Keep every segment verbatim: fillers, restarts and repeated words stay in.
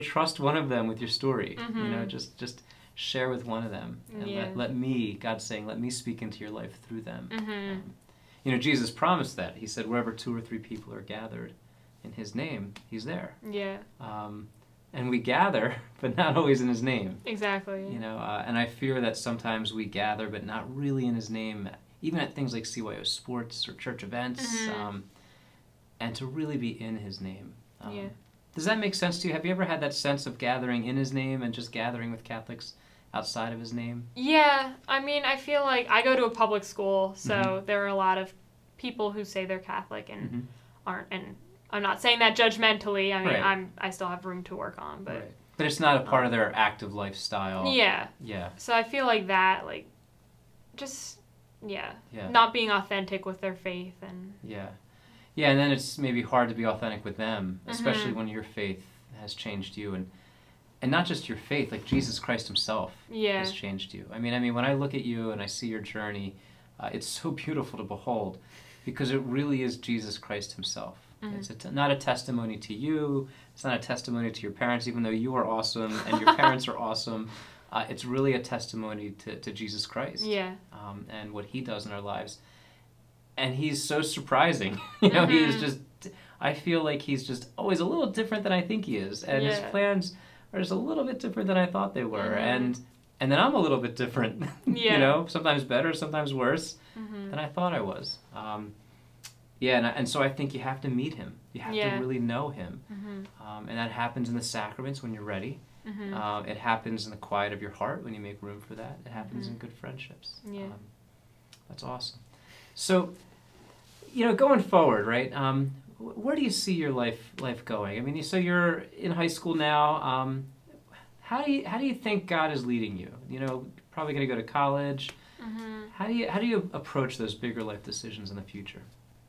trust one of them with your story. Mm-hmm. You know, just just share with one of them, and Yeah. let let me, God's saying, let me speak into your life through them. Mm-hmm. Um, you know, Jesus promised that. He said, wherever two or three people are gathered in His name, He's there. Yeah. Um, and we gather, but not always in His name. Exactly. You know, uh, and I fear that sometimes we gather, but not really in His name, even at things like C Y O Sports or church events, Mm-hmm. um, and to really be in His name. Um, Yeah. Does that make sense to you? Have you ever had that sense of gathering in His name and just gathering with Catholics outside of His name? Yeah, I mean, I feel like I go to a public school, so Mhm. there are a lot of people who say they're Catholic and Mhm. aren't. And I'm not saying that judgmentally. I mean, Right. I'm I still have room to work on, but Right. But it's not a part of um, their active lifestyle. yeah. Yeah. So I feel like that, like, just yeah, Yeah. not being authentic with their faith and Yeah. Yeah, and then it's maybe hard to be authentic with them, especially Mhm. when your faith has changed you, and and not just your faith, like Jesus Christ Himself yeah, has changed you. I mean, I mean, when I look at you and I see your journey, uh, it's so beautiful to behold, because it really is Jesus Christ Himself. Mhm. It's a t- not a testimony to you. It's not a testimony to your parents, even though you are awesome and your parents are awesome. Uh, it's really a testimony to, to Jesus Christ, yeah, um, and what He does in our lives. And He's so surprising. you know, He is Mhm. just, I feel like He's just always a little different than I think He is. And His Yeah. plans are just a little bit different than I thought they were. Mhm. And and then I'm a little bit different. Yeah. you know, sometimes better, sometimes worse hmm than I thought I was. Um, yeah, and, I- and so I think you have to meet Him. You have Yeah. to really know Him. hmm Um, and that happens in the sacraments when you're ready. hmm Um, it happens in the quiet of your heart when you make room for that. It happens Mhm. in good friendships. Yeah. Um, that's awesome. So, you know, going forward, right? Um, wh- where do you see your life life going? I mean, you- so you're in high school now. Um, how do you how do you think God is leading you? You know, probably going to go to college. hmm How do you how do you approach those bigger life decisions in the future?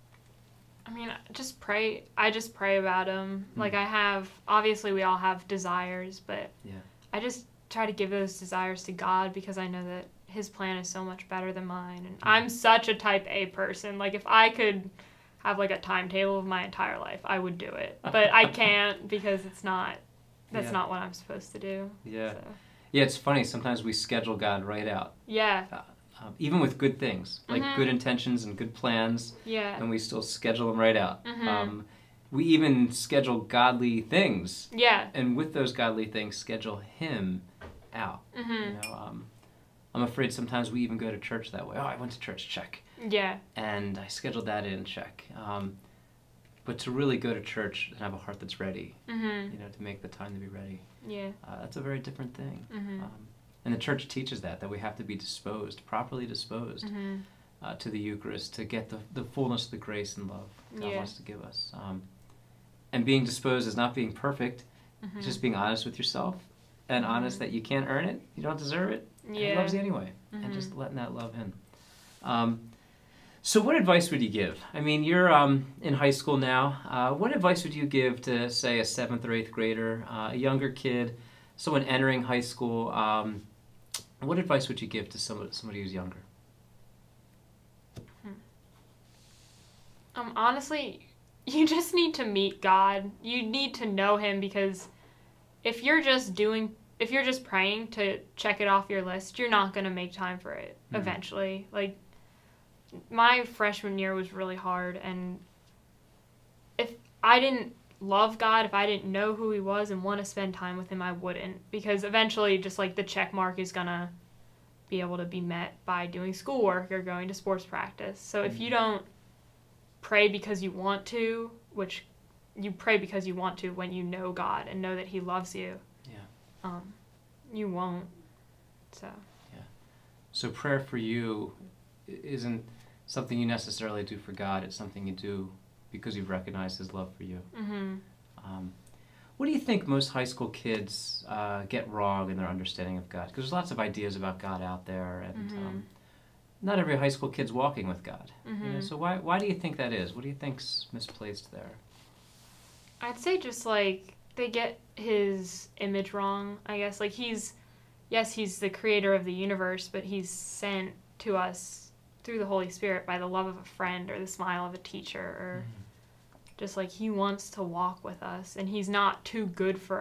I mean, just pray. I just pray about them. Mm. Like I have, obviously, we all have desires, but Yeah. I just try to give those desires to God because I know that His plan is so much better than mine. And Mm. I'm such a type A person. Like if I could have like a timetable of my entire life, I would do it. But I can't because it's not. That's Yeah. not what I'm supposed to do. Yeah. So. Yeah, it's funny. Sometimes we schedule God right out, Yeah. um, even with good things, like Mhm. good intentions and good plans, Yeah. and we still schedule them right out. Mhm. Um, we even schedule godly things, Yeah. and with those godly things, schedule Him out. Mhm. You know, um, I'm afraid sometimes we even go to church that way. Oh, I went to church, check, Yeah. and I scheduled that in, check. Um, but to really go to church and have a heart that's ready, Mhm. you know, to make the time to be ready, Yeah. uh, that's a very different thing. Mhm. Um, and the church teaches that, that we have to be disposed, properly disposed Mhm. uh, to the Eucharist to get the, the fullness of the grace and love God Yeah. wants to give us. Um, and being disposed is not being perfect, Mhm. it's just being honest with yourself and honest Mhm. that you can't earn it, you don't deserve it, and He Yeah. loves you anyway, and Mhm. just letting that love in. Um, so what advice would you give? I mean, you're um, in high school now. Uh, what advice would you give to, say, a seventh or eighth grader, uh, a younger kid, someone entering high school? Um, what advice would you give to somebody, somebody who's younger? Um, honestly, you just need to meet God. You need to know Him because if you're just doing, if you're just praying to check it off your list, you're not going to make time for it Mhm. eventually. Like, my freshman year was really hard, and if I didn't love God, if I didn't know who He was and want to spend time with Him, I wouldn't. Because eventually, just like the check mark is going to be able to be met by doing schoolwork or going to sports practice. So if you don't pray because you want to, which you pray because you want to when you know God and know that He loves you. Yeah. Um, you won't. So. So prayer for you i- isn't something you necessarily do for God. It's something you do because you've recognized His love for you. Mhm. Um, what do you think most high school kids uh, get wrong in their understanding of God? Because there's lots of ideas about God out there, and Mhm. um, not every high school kid's walking with God. You know, Mhm. so why why do you think that is? What do you think's misplaced there? I'd say just like they get His image wrong. I guess like He's, yes, He's the creator of the universe, but He's sent to us through the Holy Spirit by the love of a friend or the smile of a teacher or. Just like He wants to walk with us, and He's not too good for